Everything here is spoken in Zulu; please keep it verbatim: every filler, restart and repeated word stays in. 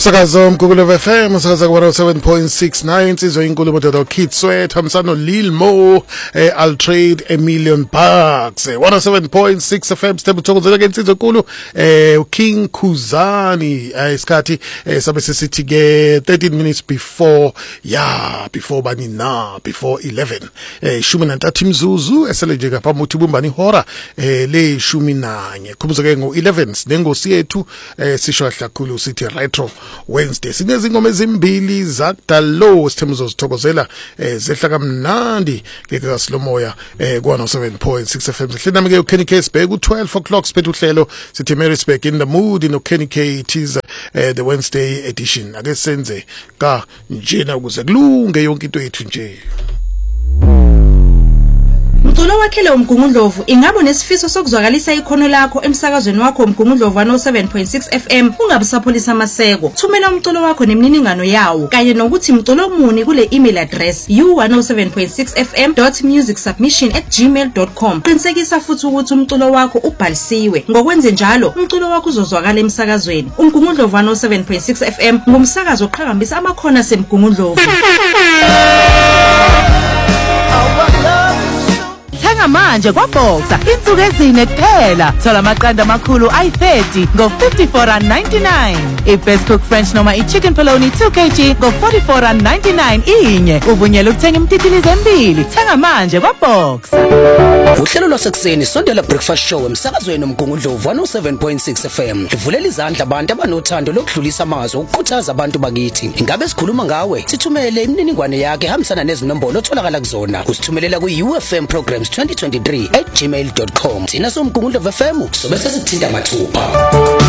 Umsakazo mkhulu F M umsakazo one oh seven point six nine insizwa inkulumo dodo Kid Sweat hamsano Lil Mo eh, I'll trade a million bucks eh, one oh seven point six F M step uthokozela ke insizwa inkulu eh King Khuzani eh, isikhathi eh, sabe sesithi ke thirteen minutes before yeah before bani na before eleven eh shumi nantathu imzuzu eseleje kapha muthi bumbani hora eh le shumi nanye khumbuza ke ngo eleven nengosi yethu eh sisho kakhulu sithi retro Wednesday sinezingoma ezimbili zakudalo sithemzo sithokozela eh zehla kamnandi ngeke Slomoya eh ku one oh seven point six F M sihlina ke uKenny K Sibheka u twelve o'clock siphethe uhlelo sithi Mary'sburg in the mood no Kenny K teaser eh the Wednesday edition ake senze ka njena ukuze kulunge yonke into yethu nje. Mculo wakhe lo Mgungundlovu ingaba nesifiso sokuzwakalisa ikhono lakho emsakazweni wakho Mgungundlovu one oh seven point six F M ungabusapholisa amaseko thumela umculo wakho nemniningano yawo kanye nokuthi mculo muni kule email address u one oh seven point six f m dot music submission at gmail dot com qinisekisa futhi ukuthi umculo wakho ubhalisiwe ngokwenze njalo umculo wakho uzozwakala emsakazweni uMgungundlovu one oh seven point six F M ngumsakazo oqhakambisa amakhono aseMgungundlovu. Thenga manje kwaBoxer insuku ezine kuphela thola amaqanda amakhulu ayi thirty ngo fifty-four rand ninety-nine i-best cook French noma i-chicken polony two kilograms ngo forty-four rand ninety-nine inye uvunyelwa ukuthenga imtitilizo embili thenga manje kwaBoxer. Uhlelo lwasekuseni sondela breakfast show emsakazweni uMgungundlovu one oh seven point six F M livulela izandla abantu abanothando lokudlulisa amazwi ukukhuthaza abantu bakithi ingabe sikhuluma ngawe sithumele imininingwane yakhe hambisana nezinombolo otholakala kuzona usithumelela ku U F M programs twenty twenty-three at gmail dot com thina soMgungundlovu F M sobe sesithinta mathupha.